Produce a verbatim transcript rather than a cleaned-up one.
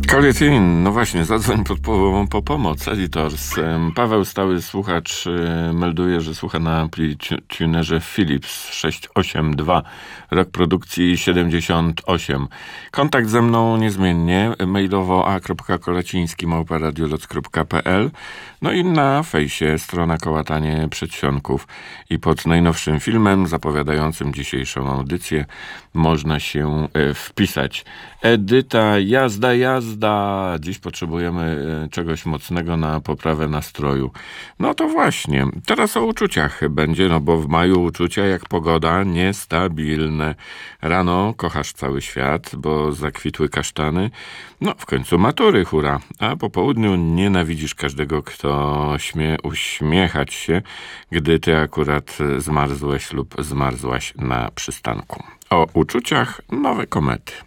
Kalitin, no właśnie, zadzwoń pod po, po pomoc. Editors. Em, Paweł, stały słuchacz, e, melduje, że słucha na ampli tu- tunerze Philips sześć osiem dwa, rok produkcji siedemdziesiąt osiem. Kontakt ze mną niezmiennie, mailowo a kropka kolaciński małpa radioloc kropka pe el, no i na fejsie strona Kołatanie Przedsionków. I pod najnowszym filmem zapowiadającym dzisiejszą audycję można się e, wpisać. Edyta, jazda, jazda. Dziś potrzebujemy e, czegoś mocnego na poprawę nastroju. No to właśnie. Teraz o uczuciach będzie, no bo w maju uczucia jak pogoda niestabilne. Rano kochasz cały świat, bo zakwitły kasztany. No w końcu matury, hura. A po południu nienawidzisz każdego, kto śmie uśmiechać się, gdy ty akurat zmarzłeś lub zmarzłaś na przystanku. O uczuciach nowe komety.